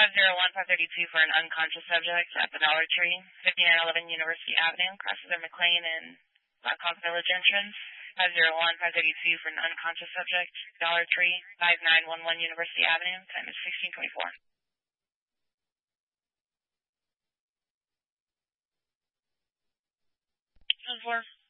501-532 for an unconscious subject at the Dollar Tree, 5911 University Avenue, crosses the McLean and Blackhawk Village entrance. 501-532 for an unconscious subject, Dollar Tree, 5911 University Avenue, time is 16:24. 4.